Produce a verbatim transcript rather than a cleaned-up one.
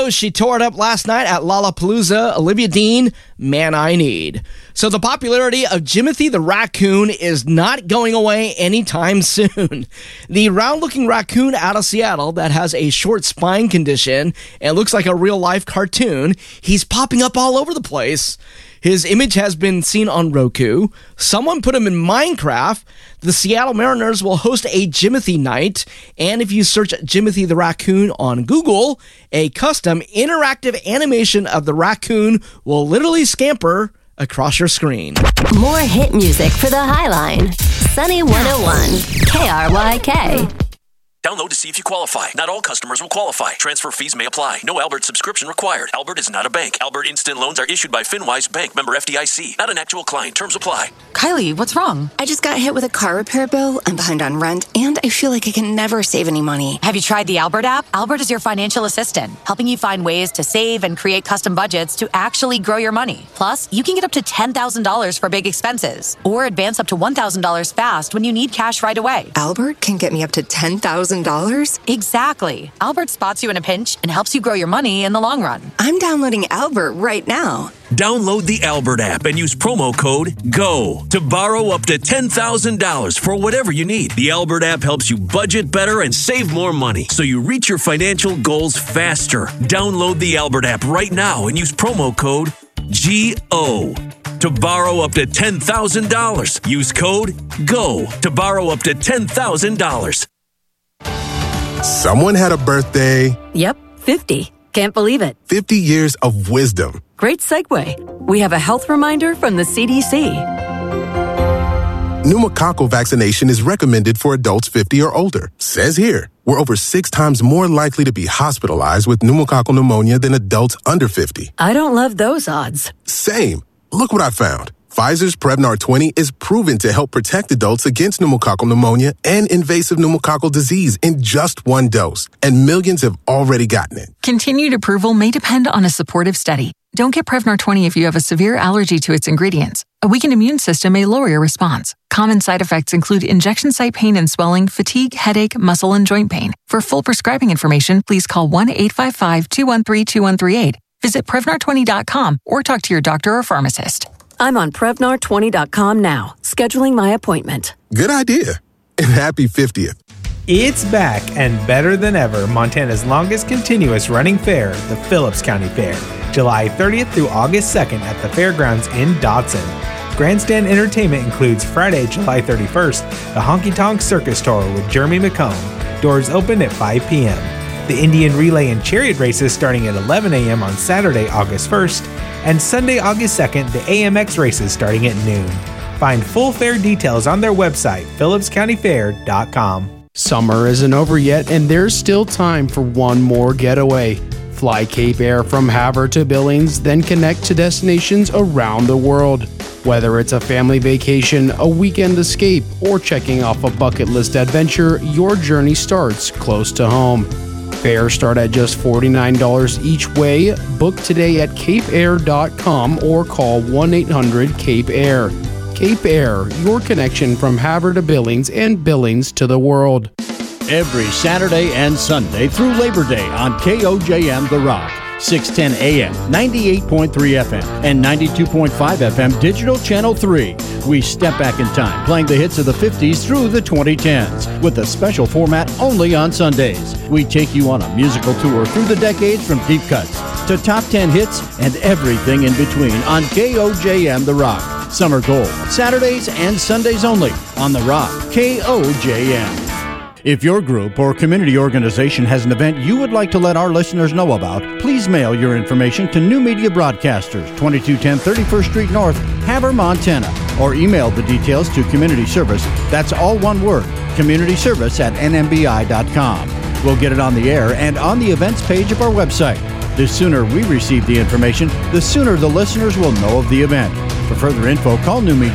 knows she tore it up last night at Lollapalooza. Olivia Dean, Man I Need. So the popularity of Jimothy the raccoon is not going away anytime soon. The round-looking raccoon out of Seattle that has a short spine condition and looks like a real-life cartoon, he's popping up all over the place. His image has been seen on Roku. Someone put him in Minecraft. The Seattle Mariners will host a Jimothy night. And if you search Jimothy the raccoon on Google, a custom interactive animation of the raccoon will literally scamper across your screen. More hit music for the Highline. Sunny one oh one, K R Y K. Download to see if you qualify. Not all customers will qualify. Transfer fees may apply. No Albert subscription required. Albert is not a bank. Albert Instant Loans are issued by FinWise Bank, member F D I C. Not an actual client. Terms apply. Kylie, what's wrong? I just got hit with a car repair bill. I'm behind on rent, and I feel like I can never save any money. Have you tried the Albert app? Albert is your financial assistant, helping you find ways to save and create custom budgets to actually grow your money. Plus, you can get up to ten thousand dollars for big expenses, or advance up to one thousand dollars fast when you need cash right away. Albert can get me up to ten thousand dollars? Exactly. Albert spots you in a pinch and helps you grow your money in the long run. I'm downloading Albert right now. Download the Albert app and use promo code GO to borrow up to ten thousand dollars for whatever you need. The Albert app helps you budget better and save more money so you reach your financial goals faster. Download the Albert app right now and use promo code G O to borrow up to ten thousand dollars. Use code GO to borrow up to ten thousand dollars. Someone had a birthday. Yep, fifty. Can't believe it. fifty years of wisdom. Great segue. We have a health reminder from the C D C. Pneumococcal vaccination is recommended for adults fifty or older. Says here, we're over six times more likely to be hospitalized with pneumococcal pneumonia than adults under fifty. I don't love those odds. Same. Look what I found. Pfizer's Prevnar twenty is proven to help protect adults against pneumococcal pneumonia and invasive pneumococcal disease in just one dose, and millions have already gotten it. Continued approval may depend on a supportive study. Don't get Prevnar twenty if you have a severe allergy to its ingredients. A weakened immune system may lower your response. Common side effects include injection site pain and swelling, fatigue, headache, muscle, and joint pain. For full prescribing information, please call one eight five five, two one three, two one three eight. Visit Prevnar twenty dot com or talk to your doctor or pharmacist. I'm on Prevnar twenty dot com now, scheduling my appointment. Good idea. And happy fiftieth. It's back and better than ever. Montana's longest continuous running fair, the Phillips County Fair, July thirtieth through August second at the fairgrounds in Dodson. Grandstand entertainment includes Friday, July thirty-first, the Honky Tonk Circus Tour with Jeremy McComb. Doors open at five p.m. The Indian Relay and Chariot races starting at eleven a.m. on Saturday, August first, and Sunday, August second, the A M X races starting at noon. Find full fair details on their website, phillips county fair dot com. Summer isn't over yet, and there's still time for one more getaway. Fly Cape Air from Havre to Billings, then connect to destinations around the world. Whether it's a family vacation, a weekend escape, or checking off a bucket list adventure, your journey starts close to home. Fares start at just forty-nine dollars each way. Book today at cape air dot com or call one eight hundred cape air. Cape Air, your connection from Havre to Billings and Billings to the world. Every Saturday and Sunday through Labor Day on K O J M The Rock, six ten A M, ninety-eight point three F M, and ninety-two point five F M Digital Channel three. We step back in time, playing the hits of the fifties through the twenty tens, with a special format only on Sundays. We take you on a musical tour through the decades from deep cuts to top ten hits and everything in between on K O J M The Rock. Summer Gold, Saturdays and Sundays only on The Rock, K O J M. If your group or community organization has an event you would like to let our listeners know about, please mail your information to New Media Broadcasters, twenty-two ten thirty-first Street North, Havre, Montana, or email the details to Community Service. That's all one word, community service at n m b i dot com. We'll get it on the air and on the events page of our website. The sooner we receive the information, the sooner the listeners will know of the event. For further info, call New Media